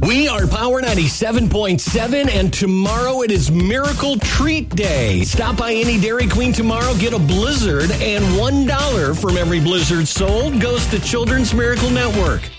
We are Power 97.7, and tomorrow it is Miracle Treat Day. Stop by any Dairy Queen tomorrow, get a Blizzard, and $1 from every Blizzard sold goes to Children's Miracle Network.